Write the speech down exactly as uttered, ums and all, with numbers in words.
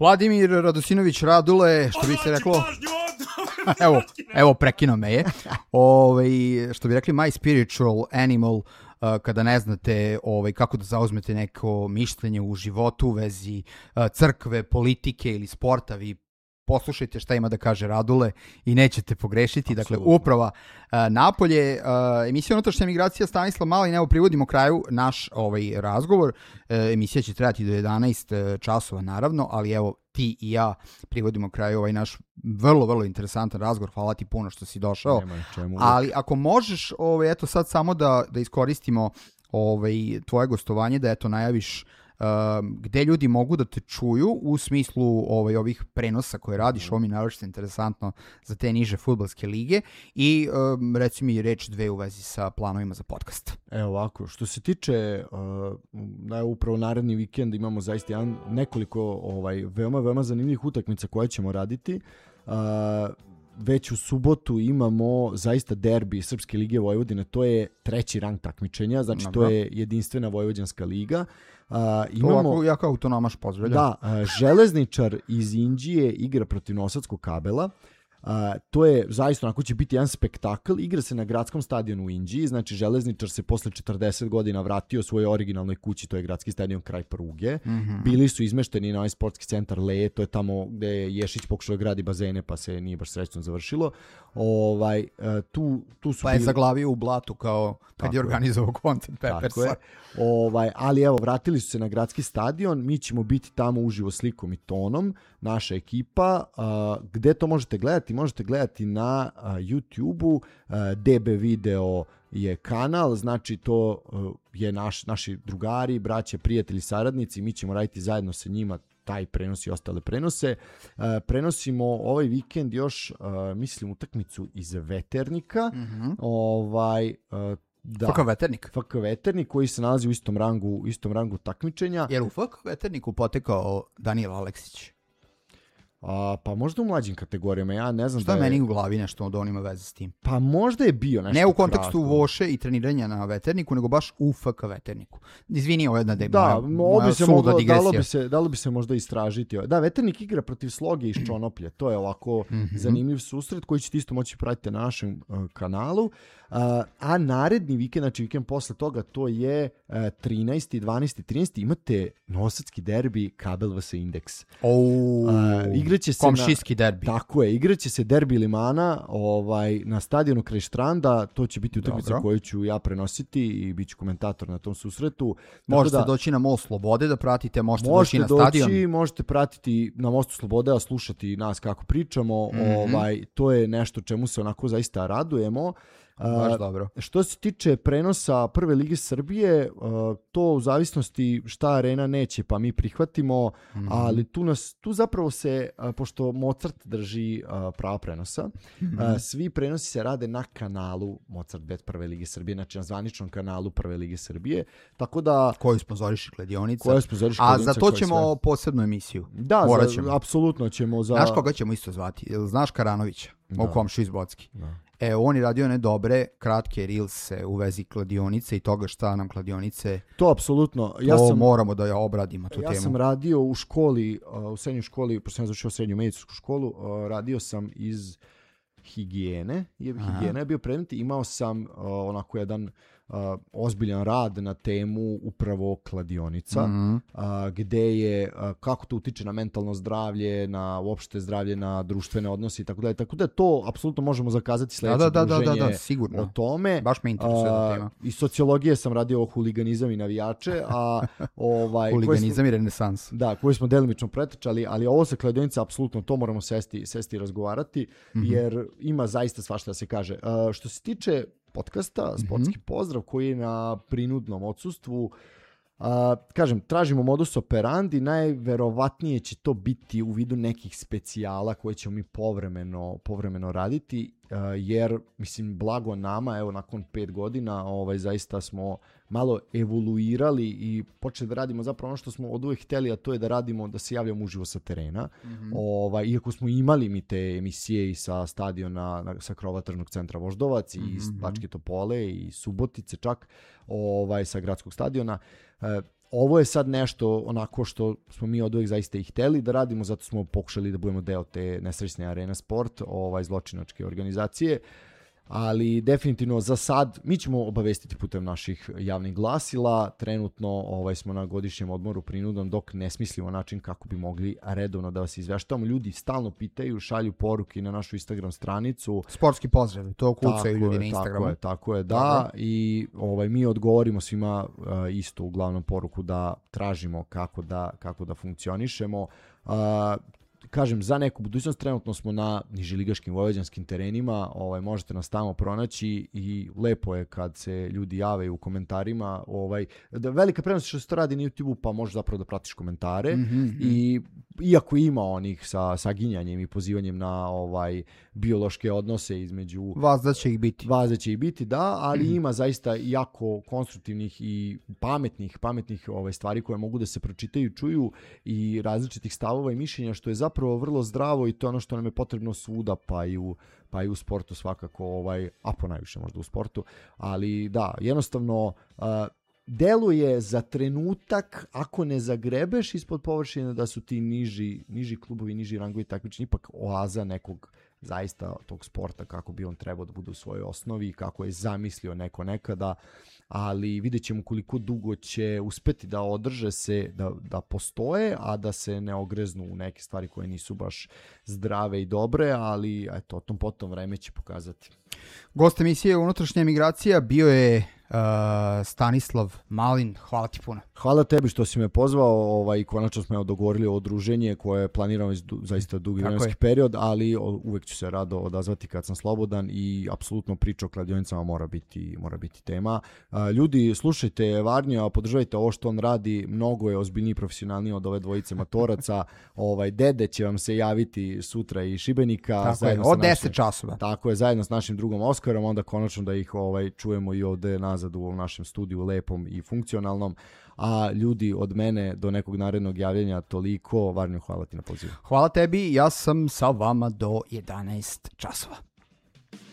Vladimir Radosinović Radule, što bi se reklo... evo, evo prekino me je. Ove, što bi rekli, my spiritual animal, uh, kada ne znate ovaj, kako da zauzmete neko mišljenje u životu u vezi uh, crkve, politike ili sporta, vi poslušajte šta ima da kaže Radule i nećete pogrešiti. Absolutno. Dakle, uprava uh, Napolje, uh, emisija Unutrašnja migracija, Stanislav Malin, evo privodimo kraju naš ovaj razgovor. Uh, emisija će trajati do jedanaest časova naravno, ali evo ti i ja privodimo kraju ovaj naš vrlo, vrlo interesantan razgovor. Hvala ti puno što si došao. Čemu, ali ako možeš, ovaj, eto sad samo da, da iskoristimo ovaj, tvoje gostovanje, da eto najaviš Uh, gde ljudi mogu da te čuju u smislu ovaj, ovih prenosa koje radiš, ovo mi je naročito interesantno za te niže fudbalske lige i um, reci mi reč dve u vezi sa planovima za podcast. Evo ovako, što se tiče uh, da upravo naredni vikend imamo zaista jedan, nekoliko ovaj, veoma, veoma zanimljivih utakmica koje ćemo raditi. Uh, već u subotu imamo zaista derbi Srpske lige Vojvodine, to je treći rang takmičenja, znači Dobro. To je jedinstvena Vojvođanska liga. Uh, imamo, to ovako, ja kao autonomaš pozdravljam. Da, uh, Železničar iz Inđije igra protiv Nosadskog Kabela. Uh, to je zaista onako će biti jedan spektakl. Igra se na gradskom stadionu u Inđiji, znači Železničar se posle četrdeset godina vratio svojoj originalnoj kući, to je gradski stadion kraj Pruge. Mm-hmm. Bili su izmešteni na ovaj sportski centar Le, to je tamo gde je Ješić pokušao gradi bazene pa se nije baš srećno završilo. Ovaj, uh, tu, tu su pa je bili... zaglavio u blatu kao kad tako je organizovao koncert Peppersa. Ovaj, ali evo, vratili su se na gradski stadion, mi ćemo biti tamo uživo slikom i tonom, naša ekipa. Uh, gde to možete gledati? Možete gledati na uh, YouTube-u, uh, D B Video je kanal, znači to uh, je naš, naši drugari, braće, prijatelji, saradnici, mi ćemo raditi zajedno sa njima taj prenos i ostale prenose. Uh, prenosimo ovaj vikend još, uh, mislim, utakmicu iz Veternika. Mm-hmm. Ovaj... Uh, Da, F K Veternik. F K Veternik koji se nalazi u istom rangu, u istom rangu takmičenja. Jer u F K Veterniku potekao Daniel Aleksić? A, pa možda u mlađim kategorijama, ja ne znam. Šta da je... meni u glavi nešto da on ima veze s tim? Pa možda je bio nešto. Ne u kontekstu kratko. Voše i treniranja na Veterniku, nego baš u F K Veterniku. Izvini, ovo jedna da je da, moja, moja bi se suluda moglo, digresija. Dalo bi, se, dalo bi se možda istražiti. Da, Veternik igra protiv Sloge iz Čonoplje. To je ovako mm-hmm. zanimljiv susret koji ćete isto moći pratiti na našem uh, kanalu. Uh, a naredni vikend, znači vikend posle toga, to je uh, trinaesti, dvanaesti, trinaesti imate nosadski derbi Kabel vs Indeks. Oh, uh, igraće se komšijski na, derbi. Tako je, igraće se derbi Limana ovaj, na stadionu kraj Štranda, to će biti utakmica koju ću ja prenositi i bit ću komentator na tom susretu. Možete da, doći na Most Slobode da pratite, možete, možete doći na stadion. Doći, možete pratiti na Mostu Slobode, a slušati nas kako pričamo. Mm-hmm. Ovaj, to je nešto čemu se onako zaista radujemo. Baš dobro. Uh, što se tiče prenosa Prve lige Srbije, uh, to u zavisnosti šta Arena neće, pa mi prihvatimo, mm-hmm. ali tu nas tu zapravo se, uh, pošto Mozart drži uh, prava prenosa, mm-hmm. uh, svi prenosi se rade na kanalu Mozart Bet Prve lige Srbije, znači na zvaničnom kanalu Prve lige Srbije, tako da... Koju sponzoriši Kladionica. Koju sponzoriši Kladionica. A za to ćemo sve... posebnu emisiju. Da, za, apsolutno ćemo za... Znaš koga ćemo isto zvati? Znaš Karanovića? Mog komšu iz Bocki. Da. E, on je radio one dobre, kratke reelse u vezi kladionice i toga šta nam kladionice... To apsolutno. Ja to sam, moramo da ja obradimo tu ja temu. Ja sam radio u školi, u srednjoj školi, pošto sam završio srednju medicinsku školu, radio sam iz higijene. Higijena je bio predmet i imao sam onako jedan uh, ozbiljan rad na temu upravo kladionica, mm-hmm. uh, gde je uh, kako to utiče na mentalno zdravlje, na uopšte zdravlje, na društvene odnose i tako dalje. Tako da to apsolutno možemo zakazati sledeće da, da, druženje da, da, da, sigurno. O tome. Baš me interesuje uh, ta tema. I sociologije sam radio o huliganizam i navijače, a ovaj huliganizam smo, i renesans. Da, koji smo delimično pretrčali, ali ovo sa kladionica apsolutno to moramo sesti, sesti i razgovarati, mm-hmm. jer ima zaista svašta da se kaže. Uh, što se tiče podcasta, Sportski mm-hmm. pozdrav, koji je na prinudnom odsustvu, uh, kažem, tražimo modus operandi, najverovatnije će to biti u vidu nekih specijala koje ćemo mi povremeno, povremeno raditi, uh, jer, mislim, blago nama, evo, nakon pet godina, ovaj, zaista smo malo evoluirali i počeli da radimo zapravo ono što smo od uvek hteli, a to je da radimo, da se javljamo uživo sa terena. Mm-hmm. Ovaj, iako smo imali mi te emisije i sa stadiona, na, sa krova Tržnog centra Voždovac, mm-hmm. i iz Bačke Topole i Subotice čak, ovaj, sa gradskog stadiona. E, ovo je sad nešto onako što smo mi od uvek zaista i hteli da radimo, zato smo pokušali da budemo deo te nesrećne Arena Sport, ovaj, zločinačke organizacije. Ali definitivno za sad mi ćemo obavestiti putem naših javnih glasila. Trenutno ovaj, smo na godišnjem odmoru prinudom dok ne smislimo način kako bi mogli redovno da vas izveštavamo. Ljudi stalno pitaju, šalju poruke na našu Instagram stranicu. Sportski pozdrav, to kucaju ljudi na Instagramu. Tako je, tako je, da. Dobro. I ovaj, mi odgovorimo svima uh, isto uglavnom poruku da tražimo kako da, kako da funkcionišemo. Uh, Kažem, za neku budućnost trenutno smo na niželigaškim vojvođanskim terenima, ovaj, možete nas tamo pronaći i lepo je kad se ljudi jave u komentarima. Ovaj, da velika prednost što se to radi na YouTube-u, pa možeš zapravo da pratiš komentare mm-hmm. i iako ima onih sa saginjanjem i pozivanjem na ovaj biološke odnose između vas da će ih biti. Vas da će ih biti, da, ali mm-hmm. ima zaista jako konstruktivnih i pametnih, pametnih ovaj, stvari koje mogu da se pročitaju, čuju i različitih stavova i mišljenja, što je zapravo vrlo zdravo i to je ono što nam je potrebno svuda, pa i u, pa i u sportu svakako, ovaj, a po najviše možda u sportu, ali da, jednostavno uh, deluje za trenutak, ako ne zagrebeš ispod površine, da su ti niži, niži klubovi, niži rangovi takmičenja ipak oaza nekog zaista tog sporta kako bi on trebao da bude u svojoj osnovi, kako je zamislio neko nekada, ali vidjet ćemo koliko dugo će uspeti da održe se, da, da postoje, a da se ne ogreznu u neke stvari koje nisu baš zdrave i dobre, ali eto, o tom potom vreme će pokazati. Gost emisije Unutrašnja emigracija bio je uh, Stanislav Malin. Hvala ti puno. Hvala tebi što si me pozvao, ovaj, konačno smo dogovorili o druženje koje planiramo zaista dugi vremenski period, ali uvek ću se rado odazvati kad sam slobodan i apsolutno priča o kladionicama mora biti, mora biti tema. Uh, ljudi, slušajte Varnija, podržajte ovo što on radi, mnogo je ozbiljniji i profesionalniji od ove dvojice matoraca. ovaj, dede će vam se javiti sutra iz Šibenika. Tako je, od deset časova. Tako je, zajedno s našim drugom Oskarom, onda konačno da ih ovaj, čujemo i ovde nazad u ovom našem studiju, lepom i funkcionalnom. A ljudi, od mene do nekog narednog javljanja toliko. Varnio, hvala ti na pozivu. Hvala tebi, ja sam sa vama do jedanaest časova.